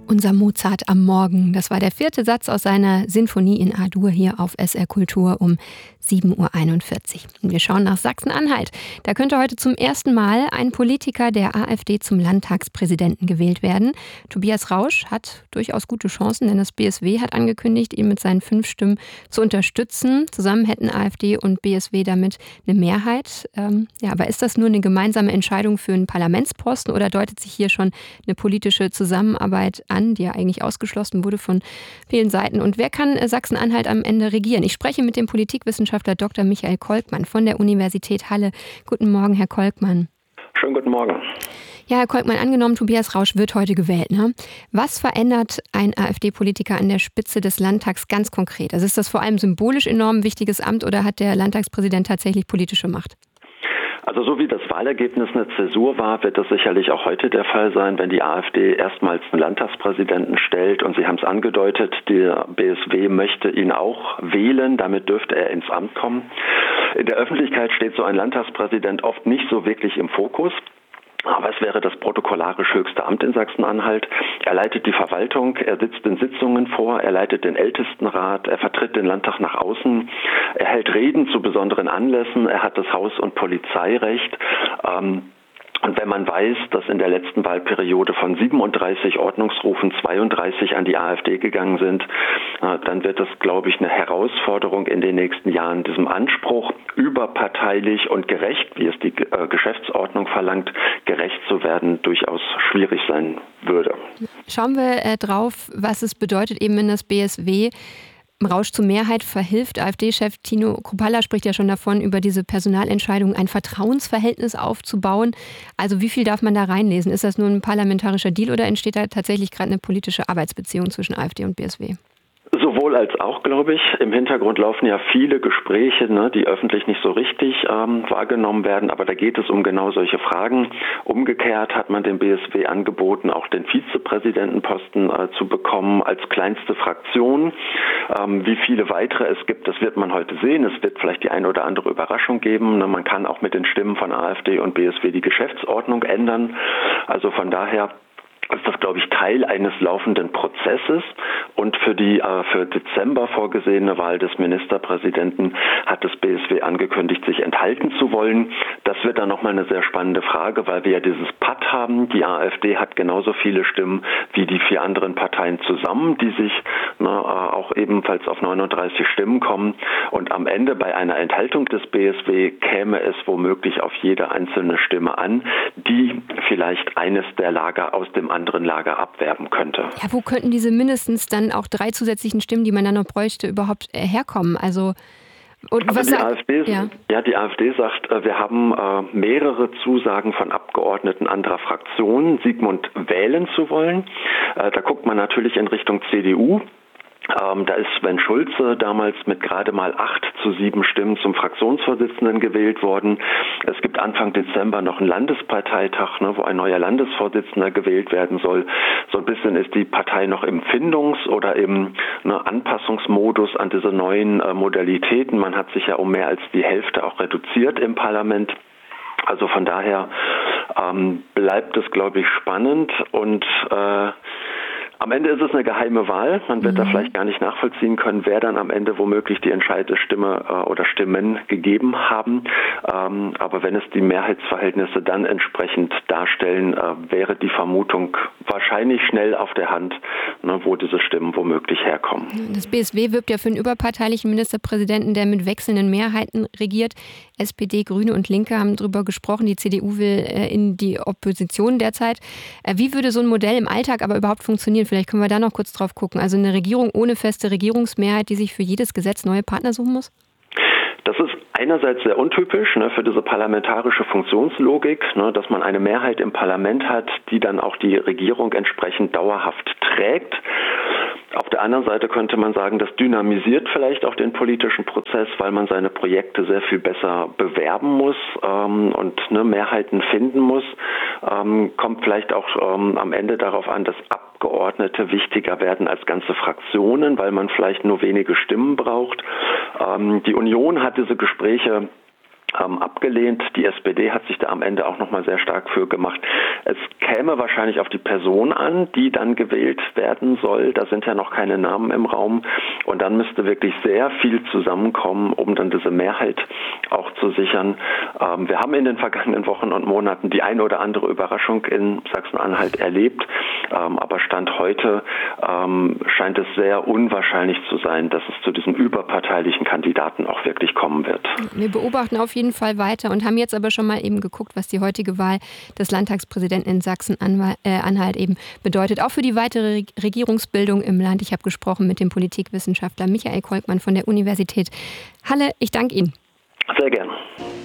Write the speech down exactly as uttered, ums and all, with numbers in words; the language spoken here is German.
Unser Mozart am Morgen. Das war der vierte Satz aus seiner Sinfonie in A-Dur hier auf S R Kultur um sieben Uhr einundvierzig. Und wir schauen nach Sachsen-Anhalt. Da könnte heute zum ersten Mal ein Politiker der AfD zum Landtagspräsidenten gewählt werden. Tobias Rausch hat durchaus gute Chancen, denn das B S W hat angekündigt, ihn mit seinen fünf Stimmen zu unterstützen. Zusammen hätten AfD und B S W damit eine Mehrheit. Ähm, ja, aber ist das nur eine gemeinsame Entscheidung für einen Parlamentsposten oder deutet sich hier schon eine politische Zusammenarbeit an, die ja eigentlich ausgeschlossen wurde von vielen Seiten? Und wer kann Sachsen-Anhalt am Ende regieren? Ich spreche mit dem Politikwissenschaftler Doktor Michael Kolkmann von der Universität Halle. Guten Morgen, Herr Kolkmann. Schönen guten Morgen. Ja, Herr Kolkmann, angenommen, Tobias Rausch wird heute gewählt. Ne? Was verändert ein AfD-Politiker an der Spitze des Landtags ganz konkret? Also ist das vor allem symbolisch enorm wichtiges Amt oder hat der Landtagspräsident tatsächlich politische Macht? Also so wie das Wahlergebnis eine Zäsur war, wird das sicherlich auch heute der Fall sein, wenn die AfD erstmals einen Landtagspräsidenten stellt. Und Sie haben es angedeutet, der B S W möchte ihn auch wählen, damit dürfte er ins Amt kommen. In der Öffentlichkeit steht so ein Landtagspräsident oft nicht so wirklich im Fokus. Aber es wäre das protokollarisch höchste Amt in Sachsen-Anhalt. Er leitet die Verwaltung, er sitzt in Sitzungen vor, er leitet den Ältestenrat, er vertritt den Landtag nach außen, er hält Reden zu besonderen Anlässen, er hat das Haus- und Polizeirecht. Ähm, Und wenn man weiß, dass in der letzten Wahlperiode von siebenunddreißig Ordnungsrufen zweiunddreißig an die AfD gegangen sind, dann wird es, glaube ich, eine Herausforderung in den nächsten Jahren, diesem Anspruch, überparteilich und gerecht, wie es die Geschäftsordnung verlangt, gerecht zu werden, durchaus schwierig sein würde. Schauen wir äh, drauf, was es bedeutet, eben wenn das B S W Rausch zur Mehrheit verhilft. AfD-Chef Tino Kruppalla spricht ja schon davon, über diese Personalentscheidung ein Vertrauensverhältnis aufzubauen. Also wie viel darf man da reinlesen? Ist das nur ein parlamentarischer Deal oder entsteht da tatsächlich gerade eine politische Arbeitsbeziehung zwischen AfD und B S W? Sowohl als auch, glaube ich. Im Hintergrund laufen ja viele Gespräche, ne, die öffentlich nicht so richtig ähm, wahrgenommen werden. Aber da geht es um genau solche Fragen. Umgekehrt hat man dem B S W angeboten, auch den Vizepräsidentenposten äh, zu bekommen als kleinste Fraktion. Ähm, wie viele weitere es gibt, das wird man heute sehen. Es wird vielleicht die eine oder andere Überraschung geben. Ne, man kann auch mit den Stimmen von AfD und B S W die Geschäftsordnung ändern. Also von daher ist das, glaube ich, Teil eines laufenden Prozesses. Und für die äh, für Dezember vorgesehene Wahl des Ministerpräsidenten hat das B S W angekündigt, sich enthalten zu wollen. Das wird dann nochmal eine sehr spannende Frage, weil wir ja dieses Patt haben. Die AfD hat genauso viele Stimmen wie die vier anderen Parteien zusammen, die sich ne, auch ebenfalls auf neununddreißig Stimmen kommen. Und am Ende bei einer Enthaltung des B S W käme es womöglich auf jede einzelne Stimme an, die vielleicht eines der Lager aus dem anderen Lager abwerben könnte. Ja, wo könnten diese mindestens dann auch drei zusätzlichen Stimmen, die man dann noch bräuchte, überhaupt äh, herkommen? Also, und also was die sagt, AfD, ja. ja, die AfD sagt, äh, wir haben äh, mehrere Zusagen von Abgeordneten anderer Fraktionen, Sigmund wählen zu wollen. Äh, da guckt man natürlich in Richtung C D U. Ähm, da ist Sven Schulze damals mit gerade mal acht zu sieben Stimmen zum Fraktionsvorsitzenden gewählt worden. Es gibt Anfang Dezember noch einen Landesparteitag, ne, wo ein neuer Landesvorsitzender gewählt werden soll. So ein bisschen ist die Partei noch im Findungs- oder im ne, Anpassungsmodus an diese neuen äh, Modalitäten. Man hat sich ja um mehr als die Hälfte auch reduziert im Parlament. Also von daher ähm, bleibt es, glaube ich, spannend und äh, am Ende ist es eine geheime Wahl. Man wird mhm. da vielleicht gar nicht nachvollziehen können, wer dann am Ende womöglich die entscheidende Stimme äh, oder Stimmen gegeben haben. Ähm, aber wenn es die Mehrheitsverhältnisse dann entsprechend darstellen, äh, wäre die Vermutung wahrscheinlich schnell auf der Hand, ne, wo diese Stimmen womöglich herkommen. Das B S W wirbt ja für einen überparteilichen Ministerpräsidenten, der mit wechselnden Mehrheiten regiert. S P D, Grüne und Linke haben darüber gesprochen. Die C D U will äh, in die Opposition derzeit. Äh, wie würde so ein Modell im Alltag aber überhaupt funktionieren? Vielleicht können wir da noch kurz drauf gucken. Also eine Regierung ohne feste Regierungsmehrheit, die sich für jedes Gesetz neue Partner suchen muss? Das ist einerseits sehr untypisch ne, für diese parlamentarische Funktionslogik, ne, dass man eine Mehrheit im Parlament hat, die dann auch die Regierung entsprechend dauerhaft trägt. Auf der anderen Seite könnte man sagen, das dynamisiert vielleicht auch den politischen Prozess, weil man seine Projekte sehr viel besser bewerben muss ähm, und ne, Mehrheiten finden muss. Ähm, kommt vielleicht auch ähm, am Ende darauf an, dass Abgeordnete wichtiger werden als ganze Fraktionen, weil man vielleicht nur wenige Stimmen braucht. Ähm, die Union hat diese Gespräche ähm, abgelehnt. Die S P D hat sich da am Ende auch nochmal sehr stark für gemacht. Es käme wahrscheinlich auf die Person an, die dann gewählt werden soll. Da sind ja noch keine Namen im Raum. Und dann müsste wirklich sehr viel zusammenkommen, um dann diese Mehrheit auch zu sichern. Ähm, wir haben in den vergangenen Wochen und Monaten die eine oder andere Überraschung in Sachsen-Anhalt erlebt. Ähm, aber Stand heute ähm, scheint es sehr unwahrscheinlich zu sein, dass es zu diesem überparteilichen Kandidaten auch wirklich kommen wird. Wir beobachten auf jeden Fall weiter und haben jetzt aber schon mal eben geguckt, was die heutige Wahl des Landtagspräsidenten in Sachsen-Anhalt eben bedeutet. Auch für die weitere Regierungsbildung im Land. Ich habe gesprochen mit dem Politikwissenschaftler Michael Kolkmann von der Universität Halle. Ich danke Ihnen. Sehr gerne.